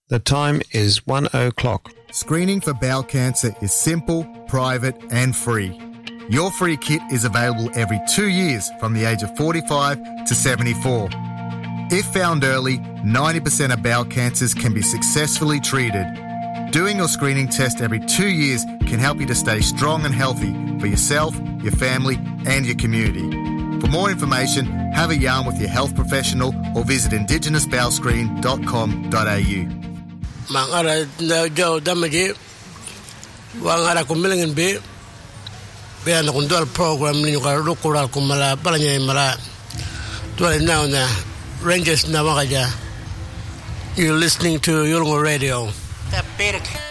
The time is 1:00. Screening for bowel cancer is simple, private and free. Your free kit is available every 2 years from the age of 45 to 74. If found early, 90% of bowel cancers can be successfully treated. Doing your screening test every 2 years can help you to stay strong and healthy for yourself, your family and your community. For more information, have a yarn with your health professional or visit indigenousbowelscreen.com.au. Mangara jauh damaji, wangara kumilingin be, be na kundal program ni kalau rukural kumala balanya mala, tuan now na Rangers na wakaja. You're listening to Yolngu Radio.